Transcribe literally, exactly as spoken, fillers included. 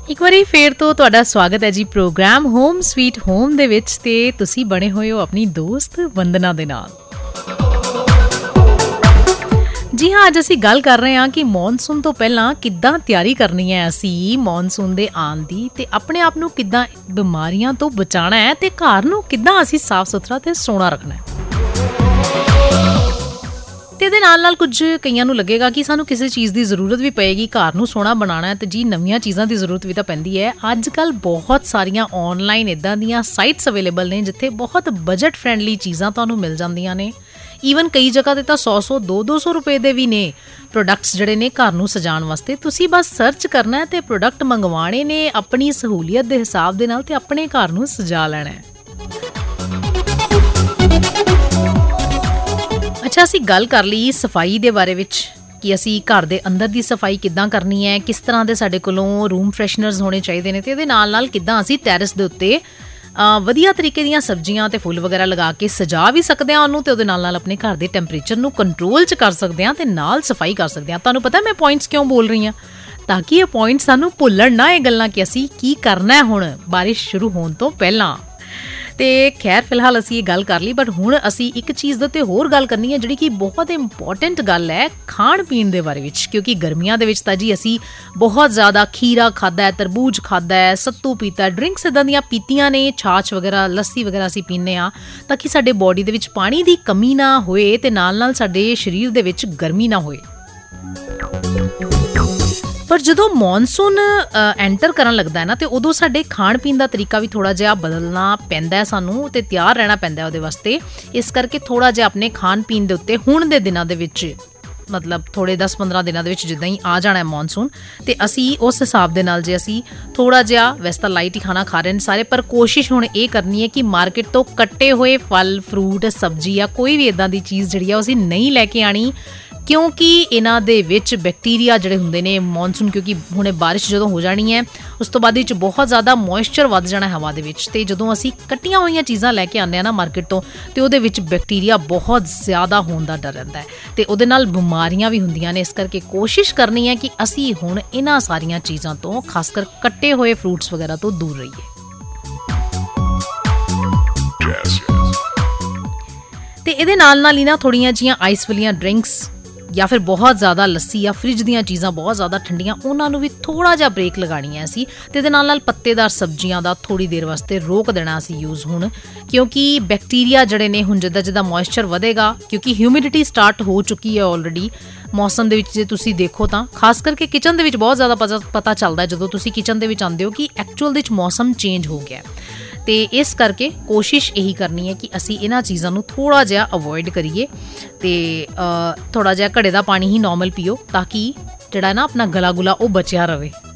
ਇੱਕ ਵਾਰੀ ਫੇਰ ਤੋਂ ਤੁਹਾਡਾ ਸਵਾਗਤ ਹੈ ਜੀ ਪ੍ਰੋਗਰਾਮ ਹੋਮ ਸਵੀਟ ਹੋਮ ਦੇ ਵਿੱਚ, ਤੇ ਤੁਸੀਂ ਬਣੇ ਹੋਏ ਹੋ ਆਪਣੀ ਦੋਸਤ ਵੰਦਨਾ ਦੇ ਨਾਲ। ਜੀ ਹਾਂ, ਅੱਜ ਅਸੀਂ ਗੱਲ ਕਰ ਰਹੇ ਹਾਂ ਕਿ ਮੌਨਸੂਨ ਤੋਂ ਪਹਿਲਾਂ ਕਿੱਦਾਂ ਤਿਆਰੀ ਕਰਨੀ ਹੈ ਅਸੀਂ ਮੌਨਸੂਨ ਦੇ ਆਉਣ ਦੀ, ਤੇ ਆਪਣੇ ਆਪ ਨੂੰ ਕਿੱਦਾਂ ਬਿਮਾਰੀਆਂ ਤੋਂ ਬਚਾਉਣਾ ਹੈ, ਤੇ ਘਰ ਨੂੰ ਕਿੱਦਾਂ ਅਸੀਂ ਸਾਫ਼ ਸੁਥਰਾ ਤੇ ਸੋਹਣਾ ਰੱਖਣਾ ਹੈ। ਤੇ ਇਹਦੇ ਨਾਲ ਨਾਲ ਕੁਝ ਕਈਆਂ ਨੂੰ ਲੱਗੇਗਾ ਕਿ ਸਾਨੂੰ ਕਿਸੇ ਚੀਜ਼ ਦੀ ਜ਼ਰੂਰਤ ਵੀ ਪਏਗੀ, ਘਰ ਨੂੰ ਸੋਹਣਾ ਬਣਾਉਣਾ ਹੈ, ਤੇ ਜੀ ਨਵੀਆਂ ਚੀਜ਼ਾਂ ਦੀ ਜ਼ਰੂਰਤ ਵੀ ਤਾਂ ਪੈਂਦੀ ਹੈ। ਅੱਜ ਕੱਲ੍ਹ ਬਹੁਤ ਸਾਰੀਆਂ ਔਨਲਾਈਨ ਇੱਦਾਂ ਦੀਆਂ ਸਾਈਟਸ ਅਵੇਲੇਬਲ ਨੇ ਜਿੱਥੇ ਬਹੁਤ ਬਜਟ ਫਰੈਂਡਲੀ ਚੀਜ਼ਾਂ ਤੁਹਾਨੂੰ ਮਿਲ ਜਾਂਦੀਆਂ ਨੇ। ਈਵਨ ਕਈ ਜਗ੍ਹਾ 'ਤੇ ਤਾਂ ਸੌ ਸੌ ਦੋ ਦੋ ਸੌ ਰੁਪਏ ਦੇ ਵੀ ਨੇ ਪ੍ਰੋਡਕਟਸ ਜਿਹੜੇ ਨੇ ਘਰ ਨੂੰ ਸਜਾਉਣ ਵਾਸਤੇ। ਤੁਸੀਂ ਬਸ ਸਰਚ ਕਰਨਾ ਅਤੇ ਪ੍ਰੋਡਕਟ ਮੰਗਵਾਉਣੇ ਨੇ ਆਪਣੀ ਸਹੂਲੀਅਤ ਦੇ ਹਿਸਾਬ ਦੇ ਨਾਲ, ਅਤੇ ਆਪਣੇ ਘਰ ਨੂੰ ਸਜਾ ਲੈਣਾ ਹੈ। ਅੱਛਾ, ਅਸੀਂ ਗੱਲ ਕਰ ਲਈ ਸਫਾਈ ਦੇ ਬਾਰੇ ਵਿੱਚ ਕਿ ਅਸੀਂ ਘਰ ਦੇ ਅੰਦਰ ਦੀ ਸਫਾਈ ਕਿੱਦਾਂ ਕਰਨੀ ਹੈ, ਕਿਸ ਤਰ੍ਹਾਂ ਦੇ ਸਾਡੇ ਕੋਲੋਂ ਰੂਮ ਫਰੈਸ਼ਨਰਸ ਹੋਣੇ ਚਾਹੀਦੇ ਨੇ, ਅਤੇ ਇਹਦੇ ਨਾਲ ਨਾਲ ਕਿੱਦਾਂ ਅਸੀਂ ਟੈਰਸ ਦੇ ਉੱਤੇ ਵਧੀਆ ਤਰੀਕੇ ਦੀਆਂ ਸਬਜ਼ੀਆਂ ਅਤੇ ਫੁੱਲ ਵਗੈਰਾ ਲਗਾ ਕੇ ਸਜਾ ਵੀ ਸਕਦੇ ਹਾਂ ਉਹਨੂੰ, ਅਤੇ ਉਹਦੇ ਨਾਲ ਨਾਲ ਆਪਣੇ ਘਰ ਦੇ ਟੈਂਪਰੇਚਰ ਨੂੰ ਕੰਟਰੋਲ 'ਚ ਕਰ ਸਕਦੇ ਹਾਂ, ਅਤੇ ਨਾਲ ਸਫਾਈ ਕਰ ਸਕਦੇ ਹਾਂ। ਤੁਹਾਨੂੰ ਪਤਾ ਮੈਂ ਪੁਆਇੰਟਸ ਕਿਉਂ ਬੋਲ ਰਹੀ ਹਾਂ? ਤਾਂ ਕਿ ਇਹ ਪੁਆਇੰਟ ਸਾਨੂੰ ਭੁੱਲਣ ਨਾ ਇਹ ਗੱਲਾਂ ਕਿ ਅਸੀਂ ਕੀ ਕਰਨਾ ਹੈ ਹੁਣ ਬਾਰਿਸ਼ ਸ਼ੁਰੂ ਹੋਣ ਤੋਂ ਪਹਿਲਾਂ। ਅਤੇ ਖੈਰ ਫਿਲਹਾਲ ਅਸੀਂ ਇਹ ਗੱਲ ਕਰ ਲਈ, ਬਟ ਹੁਣ ਅਸੀਂ ਇੱਕ ਚੀਜ਼ ਦੇ ਉੱਤੇ ਹੋਰ ਗੱਲ ਕਰਨੀ ਹੈ ਜਿਹੜੀ ਕਿ ਬਹੁਤ ਇੰਪੋਰਟੈਂਟ ਗੱਲ ਹੈ ਖਾਣ ਪੀਣ ਦੇ ਬਾਰੇ ਵਿੱਚ। ਕਿਉਂਕਿ ਗਰਮੀਆਂ ਦੇ ਵਿੱਚ ਤਾਂ ਜੀ ਅਸੀਂ ਬਹੁਤ ਜ਼ਿਆਦਾ ਖੀਰਾ ਖਾਧਾ ਹੈ, ਤਰਬੂਜ ਖਾਧਾ ਹੈ, ਸੱਤੂ ਪੀਤਾ, ਡਰਿੰਕਸ ਇੱਦਾਂ ਦੀਆਂ ਪੀਤੀਆਂ ਨੇ, ਛਾਛ ਵਗੈਰਾ, ਲੱਸੀ ਵਗੈਰਾ ਅਸੀਂ ਪੀਂਦੇ ਹਾਂ ਤਾਂ ਕਿ ਸਾਡੇ ਬੋਡੀ ਦੇ ਵਿੱਚ ਪਾਣੀ ਦੀ ਕਮੀ ਨਾ ਹੋਏ ਅਤੇ ਨਾਲ ਨਾਲ ਸਾਡੇ ਸਰੀਰ ਦੇ ਵਿੱਚ ਗਰਮੀ ਨਾ ਹੋਏ। ਪਰ ਜਦੋਂ ਮੌਨਸੂਨ ਐਂਟਰ ਕਰਨ ਲੱਗਦਾ ਹੈ ਨਾ, ਅਤੇ ਉਦੋਂ ਸਾਡੇ ਖਾਣ ਪੀਣ ਦਾ ਤਰੀਕਾ ਵੀ ਥੋੜ੍ਹਾ ਜਿਹਾ ਬਦਲਣਾ ਪੈਂਦਾ ਹੈ ਸਾਨੂੰ, ਅਤੇ ਤਿਆਰ ਰਹਿਣਾ ਪੈਂਦਾ ਉਹਦੇ ਵਾਸਤੇ। ਇਸ ਕਰਕੇ ਥੋੜ੍ਹਾ ਜਿਹਾ ਆਪਣੇ ਖਾਣ ਪੀਣ ਦੇ ਉੱਤੇ ਹੁਣ ਦੇ ਦਿਨਾਂ ਦੇ ਵਿੱਚ, ਮਤਲਬ ਥੋੜ੍ਹੇ ਦਸ ਪੰਦਰਾਂ ਦਿਨਾਂ ਦੇ ਵਿੱਚ ਜਿੱਦਾਂ ਹੀ ਆ ਜਾਣਾ ਹੈ ਮੌਨਸੂਨ, ਅਤੇ ਅਸੀਂ ਉਸ ਹਿਸਾਬ ਦੇ ਨਾਲ ਜੇ ਅਸੀਂ ਥੋੜ੍ਹਾ ਜਿਹਾ, ਵੈਸੇ ਤਾਂ ਲਾਈਟ ਹੀ ਖਾਣਾ ਖਾ ਰਹੇ ਨੇ ਸਾਰੇ, ਪਰ ਕੋਸ਼ਿਸ਼ ਹੁਣ ਇਹ ਕਰਨੀ ਹੈ ਕਿ ਮਾਰਕੀਟ ਤੋਂ ਕੱਟੇ ਹੋਏ ਫਲ ਫਰੂਟ ਸਬਜ਼ੀ ਜਾਂ ਕੋਈ ਵੀ ਇੱਦਾਂ ਦੀ ਚੀਜ਼ ਜਿਹੜੀ ਆ ਉਹ ਅਸੀਂ ਨਹੀਂ ਲੈ ਕੇ ਆਉਣੀ, ਕਿਉਂਕਿ ਇਹਨਾਂ ਦੇ ਵਿੱਚ ਬੈਕਟੀਰੀਆ ਜਿਹੜੇ ਹੁੰਦੇ ਨੇ ਮੌਨਸੂਨ, ਕਿਉਂਕਿ ਹੁਣੇ ਬਾਰਿਸ਼ ਜਦੋਂ ਹੋ ਜਾਣੀ ਹੈ ਉਸ ਤੋਂ ਬਾਅਦ ਵਿੱਚ ਬਹੁਤ ਜ਼ਿਆਦਾ ਮੋਇਸਚਰ ਵੱਧ ਜਾਣਾ ਹਵਾ ਦੇ ਵਿੱਚ, ਅਤੇ ਜਦੋਂ ਅਸੀਂ ਕੱਟੀਆਂ ਹੋਈਆਂ ਚੀਜ਼ਾਂ ਲੈ ਕੇ ਆਉਂਦੇ ਹਾਂ ਨਾ ਮਾਰਕੀਟ ਤੋਂ, ਅਤੇ ਉਹਦੇ ਵਿੱਚ ਬੈਕਟੀਰੀਆ ਬਹੁਤ ਜ਼ਿਆਦਾ ਹੋਣ ਦਾ ਡਰ ਰਹਿੰਦਾ ਹੈ, ਅਤੇ ਉਹਦੇ ਨਾਲ ਬਿਮਾਰੀਆਂ ਵੀ ਹੁੰਦੀਆਂ ਨੇ। ਇਸ ਕਰਕੇ ਕੋਸ਼ਿਸ਼ ਕਰਨੀ ਹੈ ਕਿ ਅਸੀਂ ਹੁਣ ਇਹਨਾਂ ਸਾਰੀਆਂ ਚੀਜ਼ਾਂ ਤੋਂ, ਖਾਸ ਕਰ ਕੱਟੇ ਹੋਏ ਫਰੂਟਸ ਵਗੈਰਾ ਤੋਂ ਦੂਰ ਰਹੀਏ। ਅਤੇ ਇਹਦੇ ਨਾਲ ਨਾਲ ਹੀ ਨਾ ਥੋੜ੍ਹੀਆਂ ਜਿਹੀਆਂ ਆਈਸ ਵਾਲੀਆਂ ਡਰਿੰਕਸ ਜਾਂ ਫਿਰ ਬਹੁਤ ਜ਼ਿਆਦਾ ਲੱਸੀ ਜਾਂ ਫਰਿੱਜ ਦੀਆਂ ਚੀਜ਼ਾਂ ਬਹੁਤ ਜ਼ਿਆਦਾ ਠੰਡੀਆਂ, ਉਹਨਾਂ ਨੂੰ ਵੀ ਥੋੜ੍ਹਾ ਜਿਹਾ ਬ੍ਰੇਕ ਲਗਾਉਣੀ ਹੈ ਅਸੀਂ, ਅਤੇ ਇਹਦੇ ਨਾਲ ਨਾਲ ਪੱਤੇਦਾਰ ਸਬਜ਼ੀਆਂ ਦਾ ਥੋੜ੍ਹੀ ਦੇਰ ਵਾਸਤੇ ਰੋਕ ਦੇਣਾ ਅਸੀਂ ਯੂਜ਼ ਹੁਣ, ਕਿਉਂਕਿ ਬੈਕਟੀਰੀਆ ਜਿਹੜੇ ਨੇ ਹੁਣ ਜਿੱਦਾਂ ਜਿੱਦਾਂ ਮੋਇਸਚਰ ਵਧੇਗਾ, ਕਿਉਂਕਿ ਹਿਊਮਿਡਿਟੀ ਸਟਾਰਟ ਹੋ ਚੁੱਕੀ ਹੈ ਆਲਰੇਡੀ ਮੌਸਮ ਦੇ ਵਿੱਚ। ਜੇ ਤੁਸੀਂ ਦੇਖੋ ਤਾਂ ਖਾਸ ਕਰਕੇ ਕਿਚਨ ਦੇ ਵਿੱਚ ਬਹੁਤ ਜ਼ਿਆਦਾ ਪਤਾ ਪਤਾ ਚੱਲਦਾ ਜਦੋਂ ਤੁਸੀਂ ਕਿਚਨ ਦੇ ਵਿੱਚ ਆਉਂਦੇ ਹੋ ਕਿ ਐਕਚੁਅਲ ਦੇ ਵਿੱਚ ਮੌਸਮ ਚੇਂਜ ਹੋ ਗਿਆ। ਅਤੇ ਇਸ ਕਰਕੇ ਕੋਸ਼ਿਸ਼ ਇਹੀ ਕਰਨੀ ਹੈ ਕਿ ਅਸੀਂ ਇਹਨਾਂ ਚੀਜ਼ਾਂ ਨੂੰ ਥੋੜ੍ਹਾ ਜਿਹਾ ਅਵੋਇਡ ਕਰੀਏ, ਅਤੇ ਥੋੜ੍ਹਾ ਜਿਹਾ ਘੜੇ ਦਾ ਪਾਣੀ ਹੀ ਨੋਰਮਲ ਪੀਓ ਤਾਂ ਕਿ ਜਿਹੜਾ ਨਾ ਆਪਣਾ ਗਲਾ ਗੁਲਾ ਉਹ ਬਚਿਆ ਰਹੇ।